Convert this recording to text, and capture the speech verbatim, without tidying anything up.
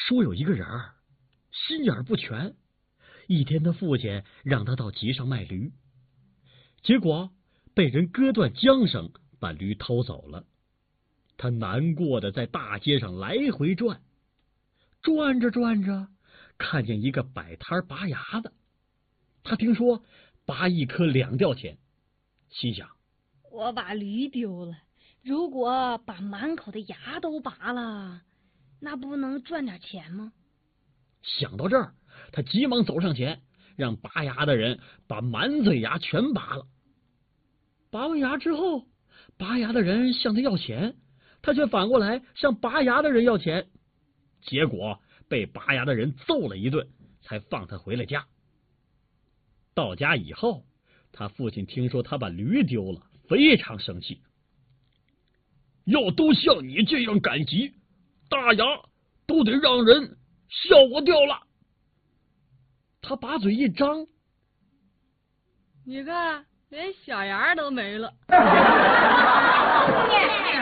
说有一个人儿心眼不全，一天他父亲让他到集上卖驴，结果被人割断缰绳，把驴偷走了。他难过的在大街上来回转，转着转着，看见一个摆摊拔牙的。他听说拔一颗两吊钱，心想： 我把驴丢了，如果把满口的牙都拔了，那不能赚点钱吗？ 想到这儿，他急忙走上前，让拔牙的人把满嘴牙全拔了。拔完牙之后，拔牙的人向他要钱，他却反过来向拔牙的人要钱，结果被拔牙的人揍了一顿，才放他回了家。到家以后，他父亲听说他把驴丢了，非常生气。要都像你这样赶集，大牙都得让人笑我掉了。他把嘴一张， 你看，连小牙都没了。